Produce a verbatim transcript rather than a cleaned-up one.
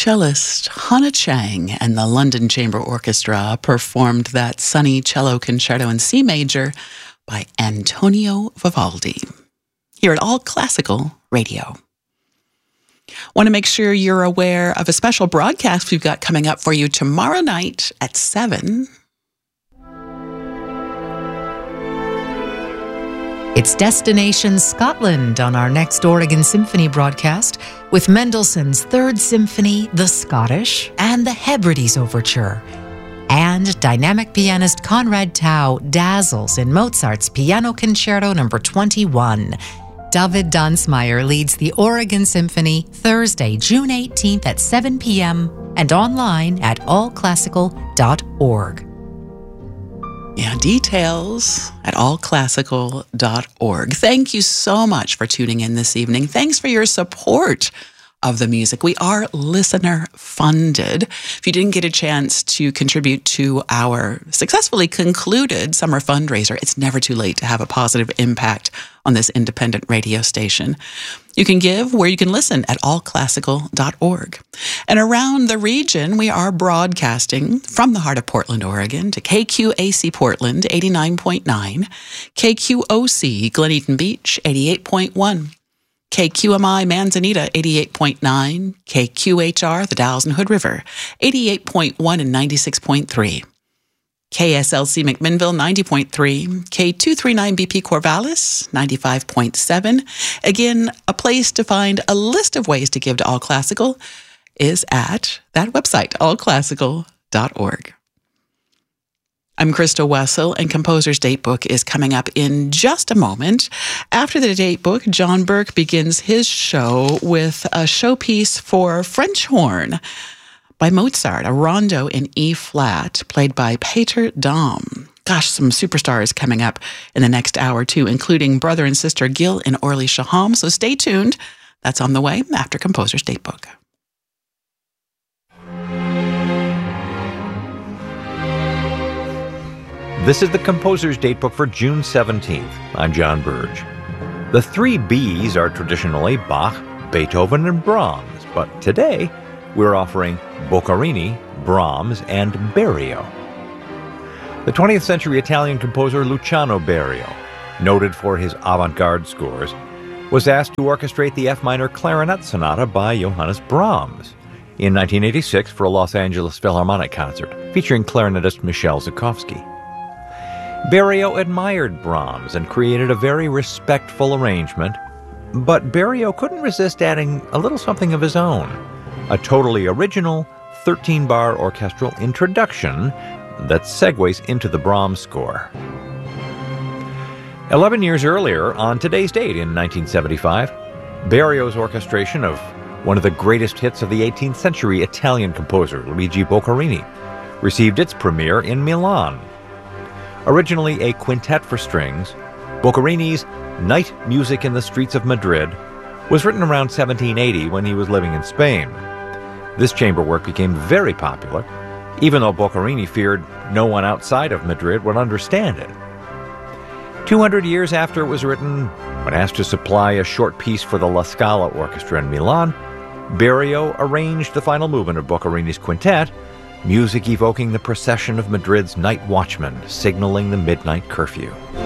Cellist Hannah Chang and the London Chamber Orchestra performed that Sunny Cello Concerto in C Major by Antonio Vivaldi here at All Classical Radio. Want to make sure you're aware of a special broadcast we've got coming up for you tomorrow night at seven. It's Destination Scotland on our next Oregon Symphony broadcast with Mendelssohn's Third Symphony, The Scottish, and the Hebrides Overture. And dynamic pianist Conrad Tao dazzles in Mozart's Piano Concerto number twenty-one. David Dunsmeyer leads the Oregon Symphony Thursday, June eighteenth at seven p.m. and online at all classical dot org. Yeah, details at all classical dot org. Thank you so much for tuning in this evening. Thanks for your support of the music. We are listener funded. If you didn't get a chance to contribute to our successfully concluded summer fundraiser, it's never too late to have a positive impact on this independent radio station. You can give where you can listen at all classical dot org. And around the region, we are broadcasting from the heart of Portland, Oregon to K Q A C Portland, eighty-nine point nine, K Q O C Glen Eaton Beach, eighty-eight point one, K Q M I Manzanita, eighty-eight point nine, K Q H R, the Dalles and Hood River, eighty-eight point one and ninety-six point three. K S L C McMinnville, ninety point three, K two thirty-nine B P Corvallis, ninety-five point seven. Again, a place to find a list of ways to give to All Classical is at that website, all classical dot org. I'm Krista Wessel, and Composer's Datebook is coming up in just a moment. After the Datebook, John Burke begins his show with a showpiece for French horn by Mozart, a rondo in E-flat, played by Peter Dom. Gosh, some superstars coming up in the next hour, too, including brother and sister Gil and Orly Shaham. So stay tuned. That's on the way after Composer's Datebook. This is the Composer's Datebook for June seventeenth. I'm John Burge. The three B's are traditionally Bach, Beethoven, and Brahms, but today we're offering Boccherini, Brahms, and Berio. The twentieth century Italian composer Luciano Berio, noted for his avant-garde scores, was asked to orchestrate the F minor Clarinet Sonata by Johannes Brahms in nineteen eighty-six for a Los Angeles Philharmonic concert featuring clarinetist Michel Zukovsky. Berio admired Brahms and created a very respectful arrangement, but Berio couldn't resist adding a little something of his own, a totally original thirteen-bar orchestral introduction that segues into the Brahms score. Eleven years earlier, on today's date in nineteen seventy-five, Berio's orchestration of one of the greatest hits of the eighteenth century Italian composer Luigi Boccherini received its premiere in Milan. Originally a quintet for strings, Boccherini's Night Music in the Streets of Madrid was written around seventeen eighty when he was living in Spain. This chamber work became very popular, even though Boccherini feared no one outside of Madrid would understand it. Two hundred years after it was written, when asked to supply a short piece for the La Scala Orchestra in Milan, Berio arranged the final movement of Boccherini's quintet, music evoking the procession of Madrid's night watchmen signaling the midnight curfew.